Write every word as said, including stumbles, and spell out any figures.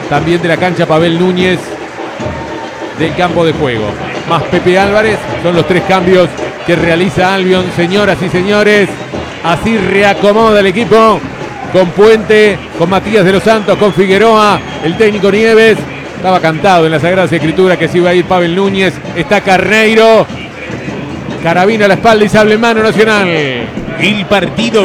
también de la cancha Pavel Núñez del campo de juego. Más Pepe Álvarez, son los tres cambios que realiza Albion, señoras y señores. Así reacomoda el equipo, con Puente, con Matías de los Santos, con Figueroa, el técnico Nieves. Estaba cantado en la Sagrada Escritura que se iba a ir Pavel Núñez. Está Carneiro, carabina a la espalda y sable en mano Nacional. El partido